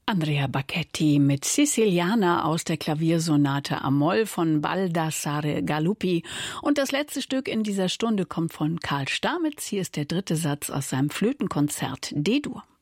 Andrea Bacchetti mit Siciliana aus der Klaviersonate a-Moll von Baldassare Galuppi. Und das letzte Stück in dieser Stunde kommt von Karl Stamitz. Hier ist der dritte Satz aus seinem Flötenkonzert D-Dur.